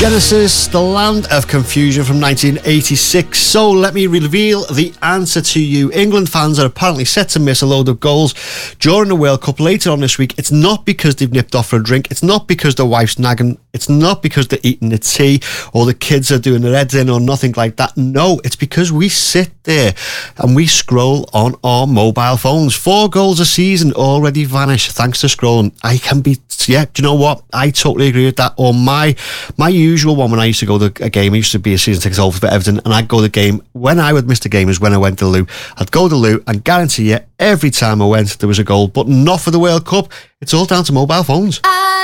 Genesis, The Land of Confusion from 1986. So let me reveal the answer to you. England fans are apparently set to miss a load of goals during the World Cup later on this week. It's not because they've nipped off for a drink. It's not because their wife's nagging. It's not because they're eating the tea or the kids are doing their heads in or nothing like that. No, it's because we sit there and we scroll on our mobile phones. 4 goals a season already vanish thanks to scrolling. Do you know what? I totally agree with that. Or my usual one when I used to go to a game, I used to be a season ticket holder for Everton, and I'd go to the game. When I would miss the game is when I went to the loo. I'd go to the loo and guarantee you every time I went there was a goal, but not for the World Cup. It's all down to mobile phones.